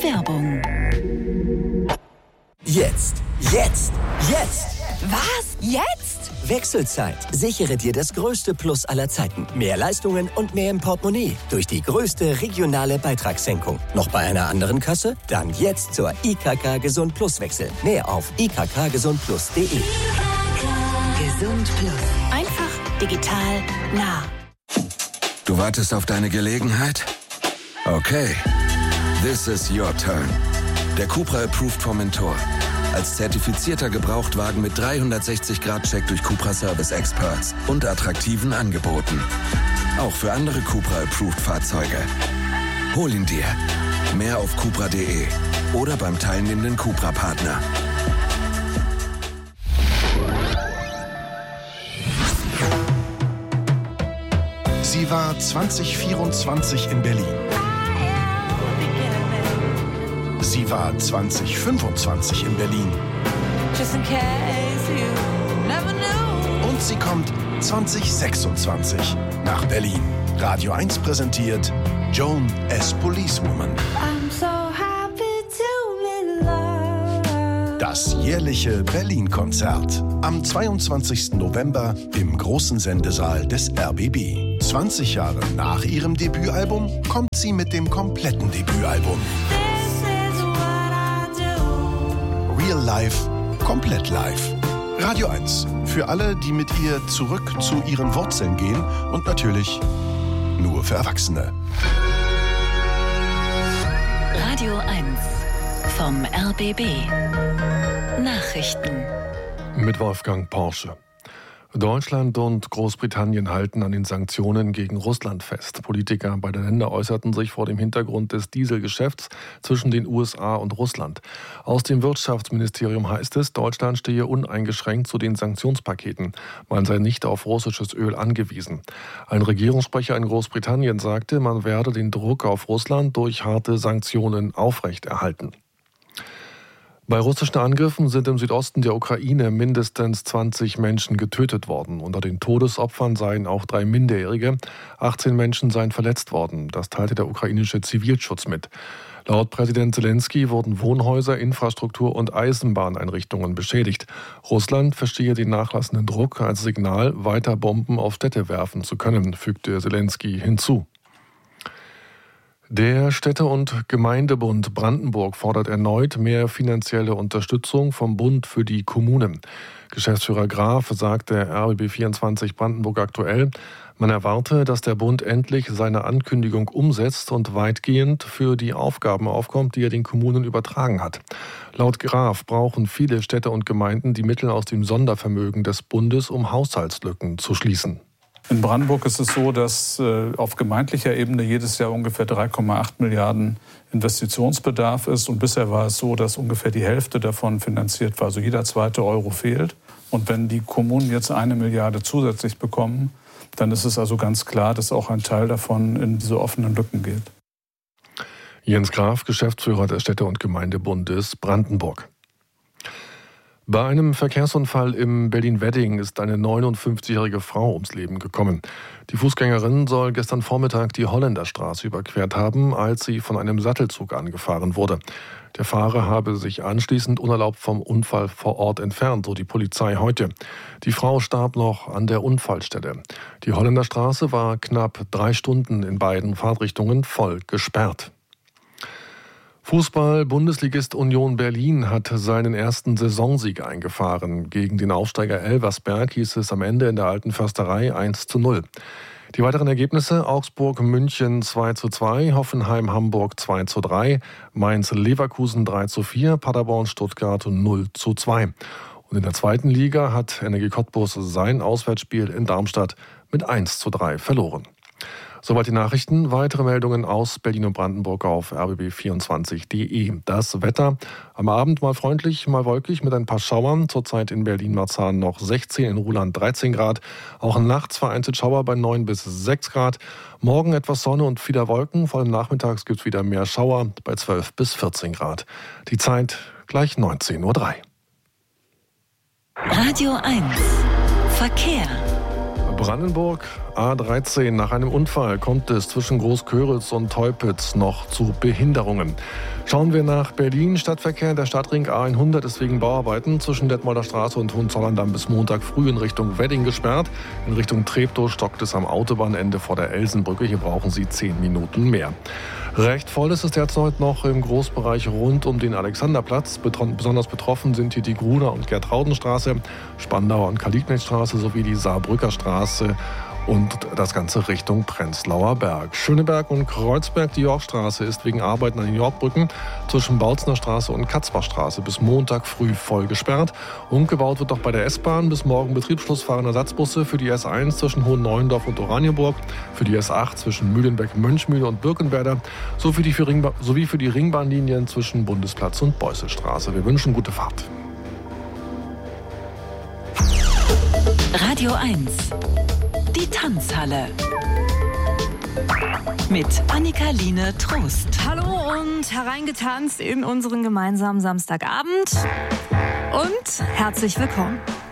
Werbung. Jetzt! Was? Jetzt? Wechselzeit. Sichere dir das größte Plus aller Zeiten. Mehr Leistungen und mehr im Portemonnaie. Durch die größte regionale Beitragssenkung. Noch bei einer anderen Kasse? Dann jetzt zur IKK Gesund Plus wechseln. Mehr auf ikkgesundplus.de. Gesund Plus. Einfach, digital, nah. Du wartest auf deine Gelegenheit? Okay. This is your turn. Der Cupra Approved Formentor. Als zertifizierter Gebrauchtwagen mit 360-Grad-Check durch Cupra Service Experts und attraktiven Angeboten. Auch für andere Cupra Approved Fahrzeuge. Hol ihn dir. Mehr auf cupra.de oder beim teilnehmenden Cupra-Partner. Sie war 2024 in Berlin. Sie war 2025 in Berlin. Und sie kommt 2026 nach Berlin. Radio 1 präsentiert Joan as Policewoman. Das jährliche Berlin-Konzert. Am 22. November im großen Sendesaal des RBB. 20 Jahre nach ihrem Debütalbum kommt sie mit dem kompletten Debütalbum. Real Life, komplett live. Radio 1. Für alle, die mit ihr zurück zu ihren Wurzeln gehen und natürlich nur für Erwachsene. Radio 1 vom RBB. Nachrichten. Mit Wolfgang Porsche. Deutschland und Großbritannien halten an den Sanktionen gegen Russland fest. Politiker beider Länder äußerten sich vor dem Hintergrund des Dieselgeschäfts zwischen den USA und Russland. Aus dem Wirtschaftsministerium heißt es, Deutschland stehe uneingeschränkt zu den Sanktionspaketen. Man sei nicht auf russisches Öl angewiesen. Ein Regierungssprecher in Großbritannien sagte, man werde den Druck auf Russland durch harte Sanktionen aufrechterhalten. Bei russischen Angriffen sind im Südosten der Ukraine mindestens 20 Menschen getötet worden. Unter den Todesopfern seien auch 3 Minderjährige. 18 Menschen seien verletzt worden. Das teilte der ukrainische Zivilschutz mit. Laut Präsident Zelensky wurden Wohnhäuser, Infrastruktur und Eisenbahneinrichtungen beschädigt. Russland verstehe den nachlassenden Druck als Signal, weiter Bomben auf Städte werfen zu können, fügte Zelensky hinzu. Der Städte- und Gemeindebund Brandenburg fordert erneut mehr finanzielle Unterstützung vom Bund für die Kommunen. Geschäftsführer Graf sagt der RBB24 Brandenburg aktuell, man erwarte, dass der Bund endlich seine Ankündigung umsetzt und weitgehend für die Aufgaben aufkommt, die er den Kommunen übertragen hat. Laut Graf brauchen viele Städte und Gemeinden die Mittel aus dem Sondervermögen des Bundes, um Haushaltslücken zu schließen. In Brandenburg ist es so, dass auf gemeindlicher Ebene jedes Jahr ungefähr 3,8 Milliarden Investitionsbedarf ist. Und bisher war es so, dass ungefähr die Hälfte davon finanziert war. Also jeder zweite Euro fehlt. Und wenn die Kommunen jetzt 1 Milliarde zusätzlich bekommen, dann ist es also ganz klar, dass auch ein Teil davon in diese offenen Lücken geht. Jens Graf, Geschäftsführer des Städte- und Gemeindebundes Brandenburg. Bei einem Verkehrsunfall im Berlin-Wedding ist eine 59-jährige Frau ums Leben gekommen. Die Fußgängerin soll gestern Vormittag die Holländerstraße überquert haben, als sie von einem Sattelzug angefahren wurde. Der Fahrer habe sich anschließend unerlaubt vom Unfall vor Ort entfernt, so die Polizei heute. Die Frau starb noch an der Unfallstelle. Die Holländerstraße war knapp 3 Stunden in beiden Fahrtrichtungen voll gesperrt. Fußball-Bundesligist Union Berlin hat seinen ersten Saisonsieg eingefahren. Gegen den Aufsteiger Elversberg hieß es am Ende in der Alten Försterei 1:0. Die weiteren Ergebnisse: Augsburg-München 2:2, Hoffenheim-Hamburg 2:3, Mainz-Leverkusen 3:4, Paderborn-Stuttgart 0:2. Und in der zweiten Liga hat Energie Cottbus sein Auswärtsspiel in Darmstadt mit 1:3 verloren. Soweit die Nachrichten. Weitere Meldungen aus Berlin und Brandenburg auf rbb24.de. Das Wetter: am Abend mal freundlich, mal wolkig mit ein paar Schauern. Zurzeit in Berlin-Marzahn noch 16, in Ruhland 13 Grad. Auch nachts vereinzelt Schauer bei 9 bis 6 Grad. Morgen etwas Sonne und wieder Wolken. Vor allem nachmittags gibt es wieder mehr Schauer bei 12 bis 14 Grad. Die Zeit gleich 19:03 Uhr. Radio 1 Verkehr. Brandenburg, A13. Nach einem Unfall kommt es zwischen Großköritz und Teupitz noch zu Behinderungen. Schauen wir nach Berlin. Stadtverkehr. Der Stadtring A100 ist wegen Bauarbeiten zwischen Detmolder Straße und Hohenzollern bis Montag früh in Richtung Wedding gesperrt. In Richtung Treptow stockt es am Autobahnende vor der Elsenbrücke. Hier brauchen Sie 10 Minuten mehr. Recht voll ist es derzeit noch im Großbereich rund um den Alexanderplatz. Besonders betroffen sind hier die Gruner- und Gertraudenstraße, Spandauer und Karl-Liebknecht-Straße sowie die Saarbrücker Straße und das Ganze Richtung Prenzlauer Berg. Schöneberg und Kreuzberg, die Yorkstraße ist wegen Arbeiten an den Yorkbrücken zwischen Bautzner Straße und Katzbachstraße bis Montag früh voll gesperrt. Umgebaut wird auch bei der S-Bahn. Bis morgen Betriebsschluss fahren Ersatzbusse für die S1 zwischen Hohenneuendorf und Oranienburg, für die S8 zwischen Mühlenbeck, Mönchmühle und Birkenwerder sowie für die Ringbahnlinien zwischen Bundesplatz und Beusselstraße. Wir wünschen gute Fahrt. Radio 1. Die Tanzhalle. Mit Annika-Line Trost. Hallo und hereingetanzt in unseren gemeinsamen Samstagabend. Und herzlich willkommen.